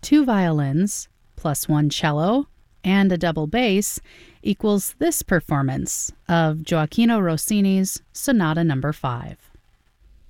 2 violins plus 1 cello and a double bass equals this performance of Gioachino Rossini's Sonata No. 5.